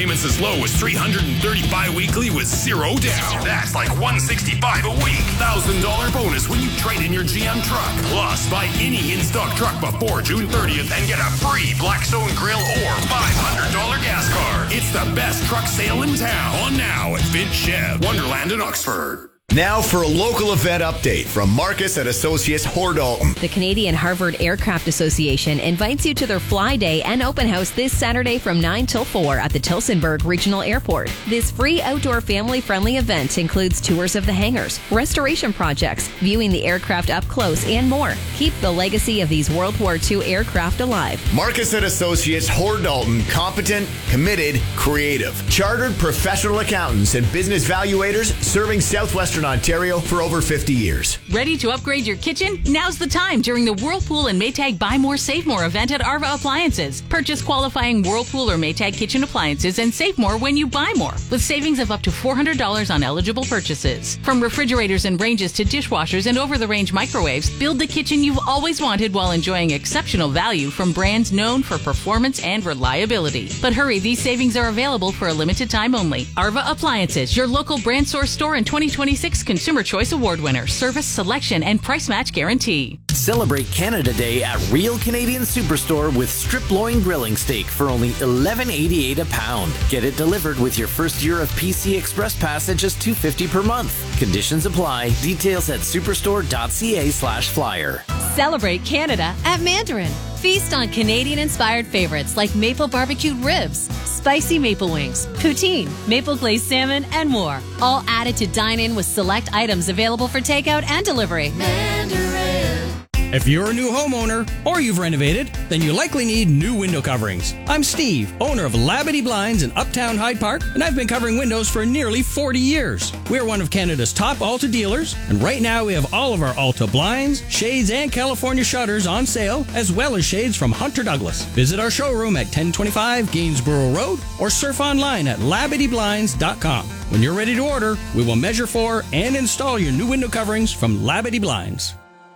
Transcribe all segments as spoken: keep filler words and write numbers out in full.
payments as low as three hundred thirty-five weekly with zero down. That's like one hundred sixty-five a week. one thousand dollars bonus when you trade in your G M truck. Plus, buy any in-stock truck before June thirtieth and get a free Blackstone grill or five hundred dollars gas card. It's the best truck sale in town. On now at Vince Chev, Wonderland in Oxford. Now for a local event update from Marcus and Associates Hordalton. The Canadian Harvard Aircraft Association invites you to their Fly Day and Open House this Saturday from nine till four at the Tillsonburg Regional Airport. This free outdoor family-friendly event includes tours of the hangars, restoration projects, viewing the aircraft up close, and more. Keep the legacy of these World War Two aircraft alive. Marcus and Associates Hordalton, competent, committed, creative. Chartered professional accountants and business valuators serving Southwestern Ontario for over fifty years. Ready to upgrade your kitchen? Now's the time during the Whirlpool and Maytag Buy More, Save More event at Arva Appliances. Purchase qualifying Whirlpool or Maytag kitchen appliances and save more when you buy more, with savings of up to four hundred dollars on eligible purchases. From refrigerators and ranges to dishwashers and over-the-range microwaves, build the kitchen you've always wanted while enjoying exceptional value from brands known for performance and reliability. But hurry, these savings are available for a limited time only. Arva Appliances, your local brand source store in twenty twenty-six Consumer Choice Award winner. Service, selection, and price match guarantee. Celebrate Canada Day at Real Canadian Superstore with strip loin grilling steak for only eleven eighty-eight a pound. Get it delivered with your first year of P C Express Pass at just two fifty per month. Conditions apply. Details at superstore.ca slash flyer. Celebrate Canada at Mandarin. Feast on Canadian-inspired favorites like maple barbecued ribs, spicy maple wings, poutine, maple glazed salmon, and more. All added to dine in with select items available for takeout and delivery. Mandarin. If you're a new homeowner or you've renovated, then you likely need new window coverings. I'm Steve, owner of Labadee Blinds in Uptown Hyde Park, and I've been covering windows for nearly forty years. We're one of Canada's top Alta dealers, and right now we have all of our Alta blinds, shades, and California shutters on sale, as well as shades from Hunter Douglas. Visit our showroom at ten twenty-five Gainsborough Road or surf online at labadee blinds dot com. When you're ready to order, we will measure for and install your new window coverings from Labadee Blinds.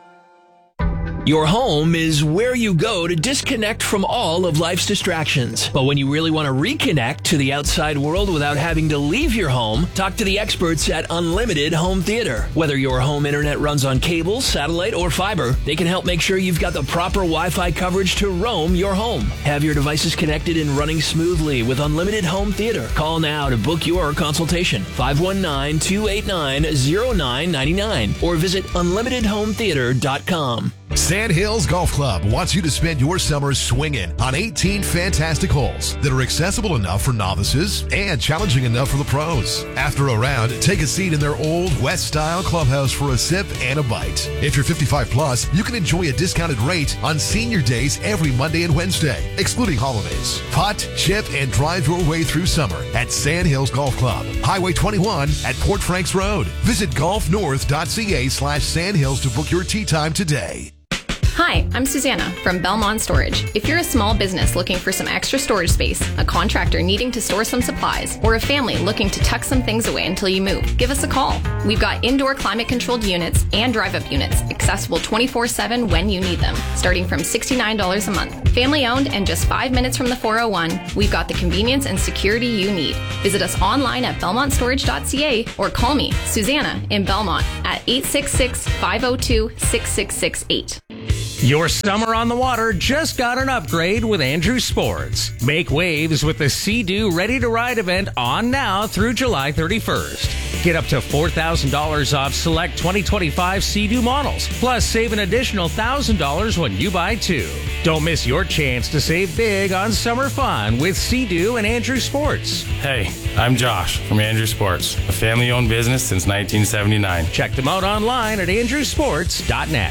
Your home is where you go to disconnect from all of life's distractions. But when you really want to reconnect to the outside world without having to leave your home, talk to the experts at Unlimited Home Theater. Whether your home internet runs on cable, satellite, or fiber, they can help make sure you've got the proper Wi-Fi coverage to roam your home. Have your devices connected and running smoothly with Unlimited Home Theater. Call now to book your consultation. five one nine, two eight nine, zero nine nine nine or visit unlimited home theater dot com. Sandhills Golf Club wants you to spend your summer swinging on eighteen fantastic holes that are accessible enough for novices and challenging enough for the pros. After a round, take a seat in their old West-style clubhouse for a sip and a bite. If you're fifty-five plus, you can enjoy a discounted rate on senior days every Monday and Wednesday, excluding holidays. Putt, chip, and drive your way through summer at Sandhills Golf Club, Highway twenty-one at Port Franks Road. Visit golfnorth.ca slash sandhills to book your tee time today. Hi, I'm Susanna from Belmont Storage. If you're a small business looking for some extra storage space, a contractor needing to store some supplies, or a family looking to tuck some things away until you move, give us a call. We've got indoor climate-controlled units and drive-up units, accessible twenty-four seven when you need them, starting from sixty-nine dollars a month. Family-owned and just five minutes from the four oh one, we've got the convenience and security you need. Visit us online at belmont storage dot c a or call me, Susanna, in Belmont at eight six six, five oh two, six six six eight. Your summer on the water just got an upgrade with Andrew Sports. Make waves with the Sea-Doo Ready to Ride event on now through July thirty-first. Get up to four thousand dollars off select twenty twenty-five Sea-Doo models, plus save an additional one thousand dollars when you buy two. Don't miss your chance to save big on summer fun with Sea-Doo and Andrew Sports. Hey, I'm Josh from Andrew Sports, a family-owned business since nineteen seventy-nine. Check them out online at andrew sports dot net.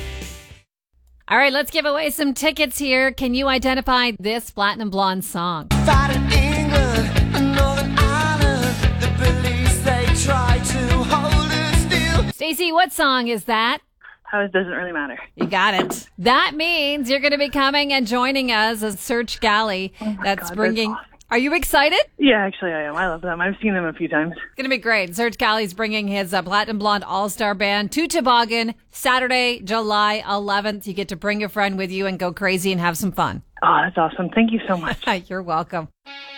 All right, let's give away some tickets here. Can you identify this Platinum Blonde song? Fight in England, Northern Ireland, the police, they try to hold us still. Stacey, what song is that? How it doesn't really matter. You got it. That means you're going to be coming and joining us as Serge Galley. Oh that's God, bringing... that's awesome. Are you excited? Yeah, actually I am. I love them. I've seen them a few times. It's going to be great. Serge Galley's bringing his uh, Platinum Blonde All-Star Band to Toboggan Saturday, July eleventh. You get to bring a friend with you and go crazy and have some fun. Oh, that's awesome. Thank you so much. You're welcome.